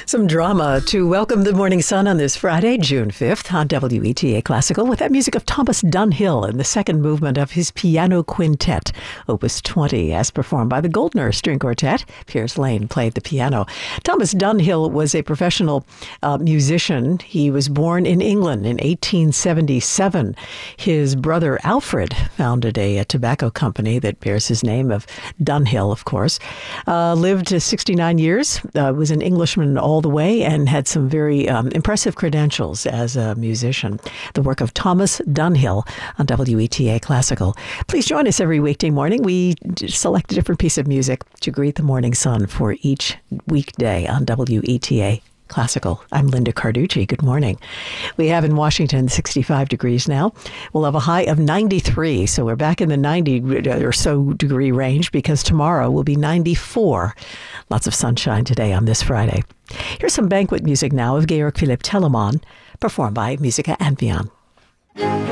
Some drama to welcome the morning sun on this Friday, June 5th, on WETA Classical, with that music of Thomas Dunhill in the second movement of his Piano Quintet, Opus 20, as performed by the Goldner String Quartet. Piers Lane played the piano. Thomas Dunhill was a professional musician. He was born in England in 1877. His brother Alfred founded a tobacco company that bears his name of Dunhill, of course. Lived 69 years, was an Englishman all the way, and had some very impressive credentials as a musician. The work of Thomas Dunhill on WETA Classical. Please join us every weekday morning. We select a different piece of music to greet the morning sun for each weekday on WETA Classical. I'm Linda Carducci. Good morning. We have in Washington 65 degrees now. We'll have a high of 93, so we're back in the 90 or so degree range, because tomorrow will be 94. Lots of sunshine today on this Friday. Here's some banquet music now of Georg Philipp Telemann, performed by Musica Anfion.